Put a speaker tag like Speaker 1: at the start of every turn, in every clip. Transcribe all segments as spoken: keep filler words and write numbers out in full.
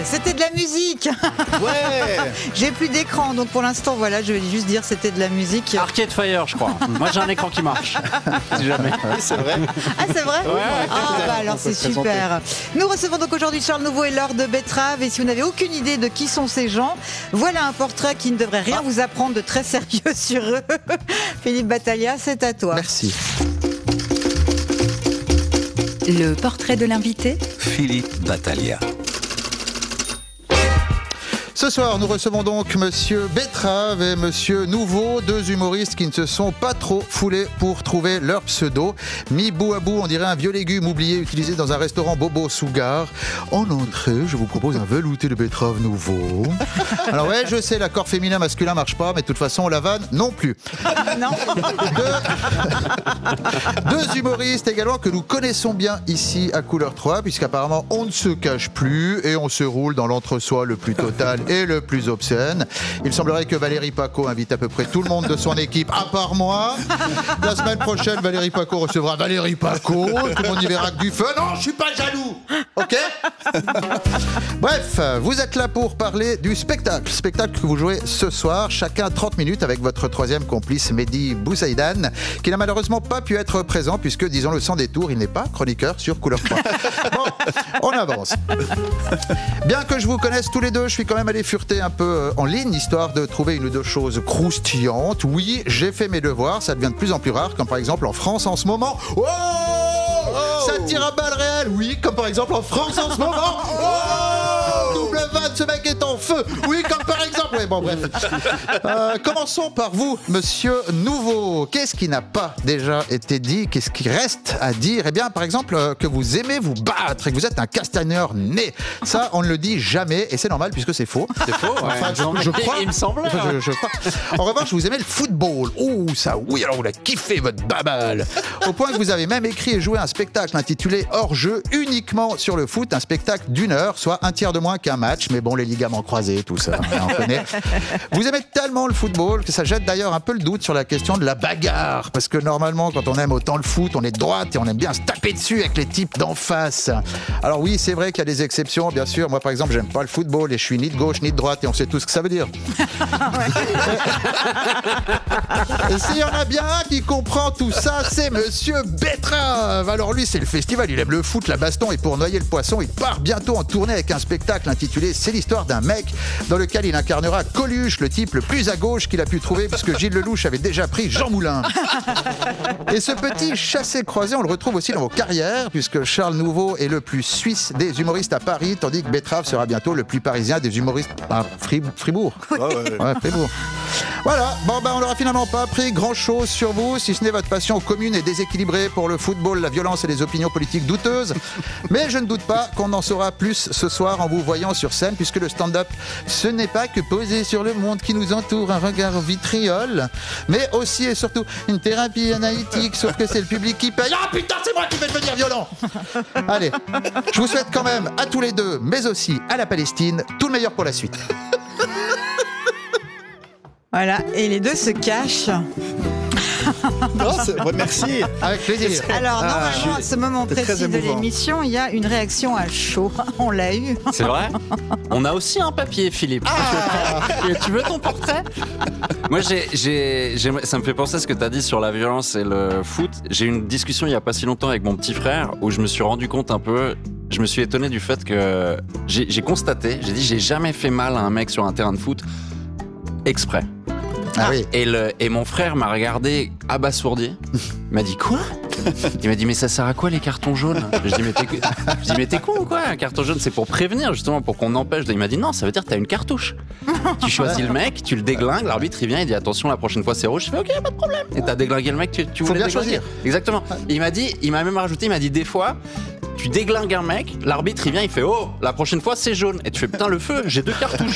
Speaker 1: c'était de la musique.
Speaker 2: Ouais.
Speaker 1: J'ai plus d'écran, donc pour l'instant, voilà, je vais juste dire c'était de la musique.
Speaker 3: Arcade Fire, je crois. Moi, j'ai un écran qui marche. Si jamais.
Speaker 2: Oui, c'est vrai.
Speaker 1: Ah, c'est vrai
Speaker 2: Ouais,
Speaker 1: Ah, bah alors c'est super. Nous recevons donc aujourd'hui Charles Nouveau et Laure de Betrave. Et si vous n'avez aucune idée de qui sont ces gens, voilà un portrait qui ne devrait rien ah. vous apprendre de très sérieux sur eux. Philippe Battaglia, c'est à toi.
Speaker 2: Merci.
Speaker 4: Le portrait de l'invité,
Speaker 5: Philippe Battaglia.
Speaker 2: Ce soir, nous recevons donc Monsieur Betrave et Monsieur Nouveau, deux humoristes qui ne se sont pas trop foulés pour trouver leur pseudo. Mis bout à bout, on dirait un vieux légume oublié utilisé dans un restaurant Bobo sous gare. En entrée, je vous propose un velouté de betterave nouveau. Alors ouais, je sais, l'accord féminin-masculin marche pas, mais de toute façon, la vanne non plus.
Speaker 1: Non.
Speaker 2: Deux, deux humoristes également que nous connaissons bien ici à Couleur trois, puisqu'apparemment on ne se cache plus et on se roule dans l'entre-soi le plus total et le plus obscène. Il semblerait que Valérie Paco invite à peu près tout le monde de son équipe, à part moi. La semaine prochaine, Valérie Paco recevra Valérie Paco. Tout le monde y verra que du feu. Non, je suis pas jaloux. Ok. Bref, vous êtes là pour parler du spectacle. Spectacle que vous jouez ce soir, chacun trente minutes avec votre troisième complice, Mehdi Boussaïdan, qui n'a malheureusement pas pu être présent puisque, disons-le sans détour, il n'est pas chroniqueur sur Couleur trois. Bon, on avance. Bien que je vous connaisse tous les deux, je suis quand même allé fureter un peu en ligne, histoire de trouver une ou deux choses croustillantes. Oui, j'ai fait mes devoirs, ça devient de plus en plus rare, comme par exemple en France en ce moment. Oh, oh ça tire à balles réelles, oui, comme par exemple en France en ce moment. Oh, double vanne, ce mec est en feu. Oui, comme par exemple. Oui, bon, bref. Euh, commençons par vous, Monsieur Nouveau. Qu'est-ce qui n'a pas déjà été dit? Qu'est-ce qui reste à dire? Eh bien, par exemple, euh, que vous aimez vous battre et que vous êtes un castagneur né. Ça, on ne le dit jamais et c'est normal puisque c'est faux.
Speaker 3: C'est faux, ouais.
Speaker 2: Enfin, je, je crois.
Speaker 3: Il me semble.
Speaker 2: Je, je crois. En revanche, vous aimez le football. Oh, ça, oui, alors vous l'avez kiffé, votre babale. Au point que vous avez même écrit et joué un spectacle intitulé Hors-jeu uniquement sur le foot, un spectacle d'une heure, soit un tiers de moins qu'un match, mais bon, les ligaments croisés, tout ça, on connaît. Vous aimez tellement le football que ça jette d'ailleurs un peu le doute sur la question de la bagarre, parce que normalement, quand on aime autant le foot, on est de droite et on aime bien se taper dessus avec les types d'en face. Alors oui, c'est vrai qu'il y a des exceptions, bien sûr. Moi, par exemple, j'aime pas le football et je suis ni de gauche ni de droite et on sait tout ce que ça veut dire. Et s'il y en a bien un qui comprend tout ça, c'est Monsieur Betrave. Alors lui, c'est le festival, il aime le foot, la baston, et pour noyer le poisson, il part bientôt en tournée avec un spectacle intitulé C'est l'histoire d'un mec, dans lequel il incarnera Coluche, le type le plus à gauche qu'il a pu trouver, puisque Gilles Lelouch avait déjà pris Jean Moulin. Et ce petit chassé-croisé, on le retrouve aussi dans vos carrières, puisque Charles Nouveau est le plus suisse des humoristes à Paris, tandis que Betrave sera bientôt le plus parisien des humoristes à Fribourg.
Speaker 1: Oui.
Speaker 2: Ouais, ouais. Ouais, Fribourg. Voilà, bon ben on n'aura finalement pas appris grand chose sur vous, si ce n'est votre passion commune et déséquilibrée pour le football, la violence et les opinions politiques douteuses. Mais je ne doute pas qu'on en saura plus ce soir en vous voyant sur scène, puisque le stand-up, ce n'est pas que poser sur le monde qui nous entoure un regard vitriol, mais aussi et surtout une thérapie analytique, sauf que c'est le public qui paye. Ah putain, c'est moi qui vais devenir violent. Allez, je vous souhaite quand même à tous les deux, mais aussi à la Palestine, tout le meilleur pour la suite.
Speaker 1: Voilà, et les deux se cachent.
Speaker 2: Non, ouais, merci. Avec plaisir.
Speaker 1: Alors, normalement,
Speaker 2: ah,
Speaker 1: à ce moment précis de l'émission, il y a une réaction à chaud. On l'a eu.
Speaker 3: C'est vrai. On a aussi un papier, Philippe. Ah tu veux ton portrait? Moi, j'ai, j'ai, j'ai, ça me fait penser à ce que tu as dit sur la violence et le foot. J'ai eu une discussion il n'y a pas si longtemps avec mon petit frère où je me suis rendu compte un peu... Je me suis étonné du fait que j'ai, j'ai constaté, j'ai dit, j'ai jamais fait mal à un mec sur un terrain de foot exprès.
Speaker 2: Ah oui.
Speaker 3: Et, le, et mon frère m'a regardé abasourdi. Il m'a dit quoi? Il m'a dit mais ça sert à quoi les cartons jaunes? Je dis mais t'es, je dis mais t'es con ou quoi? Un carton jaune c'est pour prévenir justement, pour qu'on empêche. Il m'a dit non, ça veut dire que t'as une cartouche. Tu choisis le mec, tu le déglingues, l'arbitre il vient, il dit attention la prochaine fois c'est rouge. Je fais ok, pas de problème. Et t'as déglingué le mec, tu, tu
Speaker 2: Faut
Speaker 3: voulais
Speaker 2: bien
Speaker 3: déglinguer.
Speaker 2: choisir.
Speaker 3: Exactement. Et il m'a dit, il m'a même rajouté, il m'a dit des fois. Tu déglingues un mec, l'arbitre il vient, il fait oh, la prochaine fois c'est jaune. Et tu fais putain le feu, j'ai deux cartouches.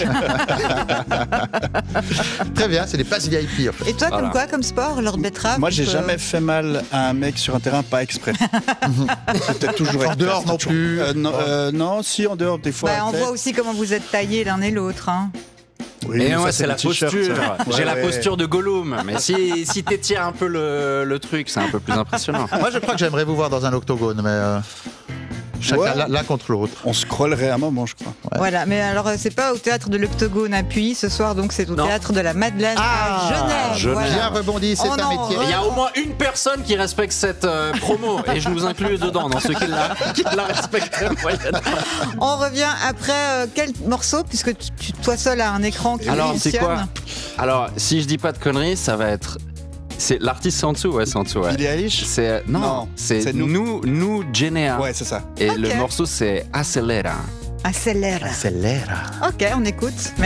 Speaker 2: Très bien, c'est des passes V I P. En fait.
Speaker 1: Et toi,
Speaker 3: Voilà.
Speaker 1: comme quoi, comme sport, Lord Betrave?
Speaker 6: Moi, j'ai
Speaker 1: tu peux-
Speaker 6: jamais fait mal à un mec sur un terrain pas exprès. J'ai peut-être toujours
Speaker 2: En
Speaker 6: exprès,
Speaker 2: dehors
Speaker 6: c'est
Speaker 2: non
Speaker 6: toujours-
Speaker 2: plus.
Speaker 6: Euh, non, euh, non, si, en dehors des fois.
Speaker 1: Bah, on
Speaker 6: après.
Speaker 1: voit aussi comment vous êtes taillés l'un et l'autre. Hein.
Speaker 6: Oui,
Speaker 3: Et
Speaker 6: mais
Speaker 3: moi,
Speaker 6: ça,
Speaker 3: c'est la
Speaker 6: le t-shirt,
Speaker 3: posture.
Speaker 6: ça.
Speaker 3: J'ai
Speaker 6: Ouais,
Speaker 3: la
Speaker 6: ouais.
Speaker 3: posture de Gollum. Mais si, si t'étires un peu le, le truc, c'est un peu plus impressionnant.
Speaker 2: Moi, je crois que j'aimerais vous voir dans un octogone, mais euh, chacun
Speaker 6: Ouais.
Speaker 2: l'un- l'un contre l'autre.
Speaker 6: On scrollerait un moment, je crois.
Speaker 1: Voilà, mais alors euh, c'est pas au théâtre de l'Octogone à Puy ce soir, donc c'est au
Speaker 3: Non.
Speaker 1: théâtre de la Madeleine
Speaker 2: Ah,
Speaker 1: à Genève.
Speaker 3: Genève.
Speaker 1: Voilà.
Speaker 2: Bien rebondi, c'est
Speaker 1: Oh
Speaker 2: un
Speaker 1: non,
Speaker 2: métier.
Speaker 3: Il y a au moins une personne qui respecte cette euh, promo et je nous inclus dedans dans ceux qui la, qui la respectent moyennement.
Speaker 1: On revient après euh, quel morceau, puisque tu, tu- toi seul as un écran qui
Speaker 3: Alors c'est quoi
Speaker 1: fonctionne.
Speaker 3: Alors si je dis pas de conneries, ça va être. C'est l'artiste c'est en dessous, ouais, c'est en dessous, ouais.
Speaker 6: Billie Eilish.
Speaker 3: C'est euh, non,
Speaker 6: Non,
Speaker 3: c'est
Speaker 6: c'est
Speaker 3: nous,
Speaker 6: nous.
Speaker 3: nous, Genea.
Speaker 6: Ouais, c'est ça.
Speaker 3: Et
Speaker 1: Ok.
Speaker 3: le morceau c'est Acelera.
Speaker 1: Accélère.
Speaker 2: Acelera.
Speaker 1: Ok, on écoute.